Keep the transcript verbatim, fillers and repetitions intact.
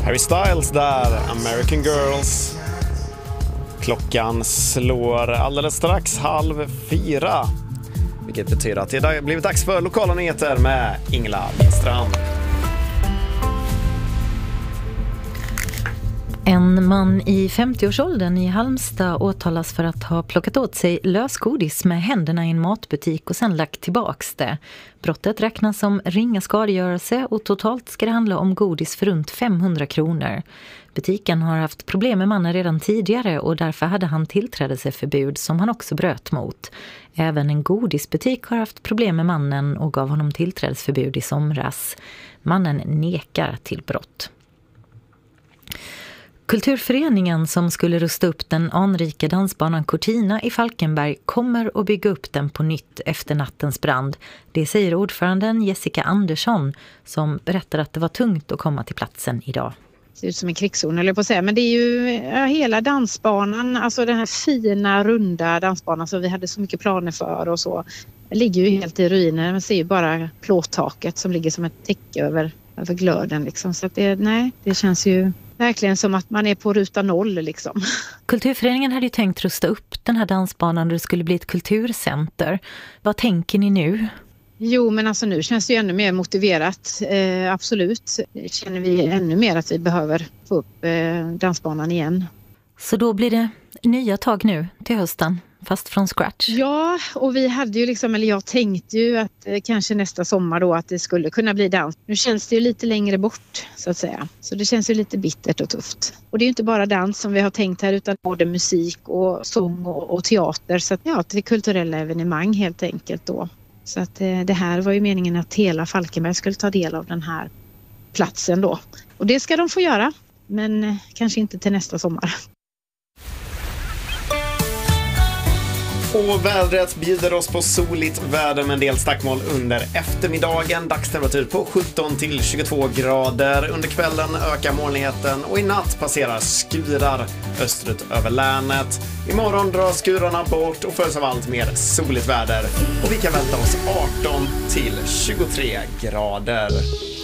Harry Styles där, American Girls. Klockan slår alldeles strax halv fyra. Vilket betyder att det har blivit dags för lokala nyheter med Ingela Lindstrand. En man i femtioårsåldern i Halmstad åtalas för att ha plockat åt sig lösgodis med händerna i en matbutik och sen lagt tillbaks det. Brottet räknas som ringa skadegörelse och totalt ska det handla om godis för runt femhundra kronor. Butiken har haft problem med mannen redan tidigare och därför hade han tillträdelseförbud som han också bröt mot. Även en godisbutik har haft problem med mannen och gav honom tillträdelseförbud i somras. Mannen nekar till brott. Kulturföreningen som skulle rusta upp den anrika dansbanan Cortina i Falkenberg kommer att bygga upp den på nytt efter nattens brand. Det säger ordföranden Jessica Andersson som berättar att det var tungt att komma till platsen idag. Det ser ut som en krigszon eller på att säga, men det är ju ja, hela dansbanan, alltså den här fina runda dansbanan som vi hade så mycket planer för och så. Det ligger ju helt i ruiner, man ser ju bara plåttaket som ligger som ett täcke över, över glöden liksom. Så att det, nej, det känns ju verkligen som att man är på ruta noll liksom. Kulturföreningen hade ju tänkt rusta upp den här dansbanan och det skulle bli ett kulturcenter. Vad tänker ni nu? Jo, men alltså nu känns det ju ännu mer motiverat. Eh, absolut. Känner vi ännu mer att vi behöver få upp eh, dansbanan igen. Så då blir det nya tag nu till hösten, fast från scratch? Ja, och vi hade ju liksom, eller jag tänkte ju att eh, kanske nästa sommar då att det skulle kunna bli dans. Nu känns det ju lite längre bort så att säga. Så det känns ju lite bittert och tufft. Och det är ju inte bara dans som vi har tänkt här utan både musik och sång och, och teater. Så att ja, det är kulturella evenemang helt enkelt då. Så att eh, det här var ju meningen att hela Falkenberg skulle ta del av den här platsen då. Och det ska de få göra, men eh, kanske inte till nästa sommar. Och vädret bjuder oss på soligt väder med en del stackmål under eftermiddagen. Dagstemperatur på sjutton till tjugotvå grader. Under kvällen ökar molnigheten och i natt passerar skurar österut över länet. Imorgon drar skurarna bort och följs av allt mer soligt väder. Och vi kan vänta oss arton till tjugotre grader.